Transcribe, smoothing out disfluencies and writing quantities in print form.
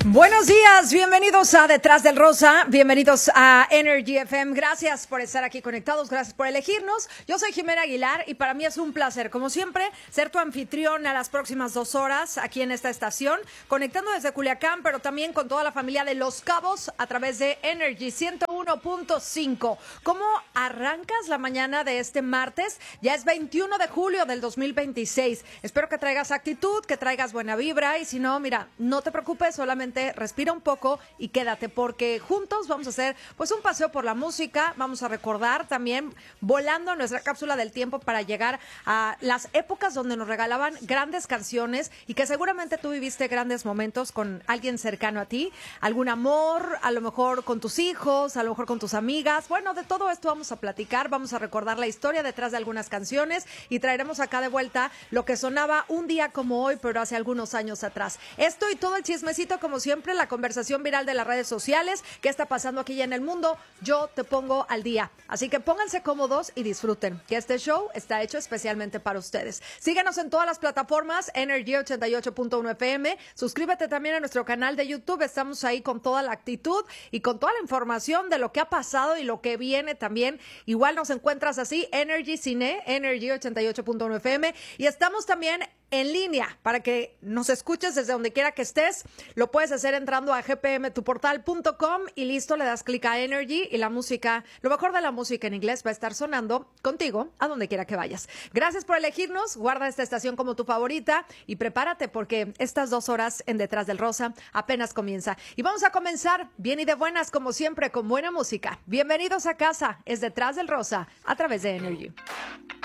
Buenos días, bienvenidos a Detrás del Rosa, bienvenidos a Energy FM, gracias por estar aquí conectados, gracias por elegirnos. Yo soy Jimena Aguilar y para mí es un placer, como siempre, ser tu anfitrión a las próximas 2 horas aquí en esta estación, conectando desde Culiacán, pero también con toda la familia de Los Cabos a través de Energy 101.5. ¿Cómo arrancas la mañana de este martes? Ya es 21 de julio del 2026. Espero que traigas actitud, que traigas buena vibra y si no, mira, no te preocupes, solamente respira un poco y quédate porque juntos vamos a hacer pues un paseo por la música, vamos a recordar también volando nuestra cápsula del tiempo para llegar a las épocas donde nos regalaban grandes canciones y que seguramente tú viviste grandes momentos con alguien cercano a ti, algún amor, a lo mejor con tus hijos, a lo mejor con tus amigas. Bueno, de todo esto vamos a platicar, vamos a recordar la historia detrás de algunas canciones y traeremos acá de vuelta lo que sonaba un día como hoy, pero hace algunos años atrás. Esto y todo el chismecito, como siempre, la conversación viral de las redes sociales, qué está pasando aquí y en el mundo, yo te pongo al día. Así que pónganse cómodos y disfruten, que este show está hecho especialmente para ustedes. Síguenos en todas las plataformas, Energy 88.1 FM, suscríbete también a nuestro canal de YouTube, estamos ahí con toda la actitud y con toda la información de lo que ha pasado y lo que viene también. Igual nos encuentras así, Energy Cine, Energy 88.1 FM, y estamos también en línea para que nos escuches desde donde quiera que estés. Lo puedes hacer entrando a gpmtuportal.com y listo, le das clic a Energy y la música, lo mejor de la música en inglés va a estar sonando contigo a donde quiera que vayas. Gracias por elegirnos, guarda esta estación como tu favorita y prepárate porque estas 2 horas en Detrás del Rosa apenas comienza. Y vamos a comenzar bien y de buenas como siempre con buena música. Bienvenidos a casa, es Detrás del Rosa a través de Energy.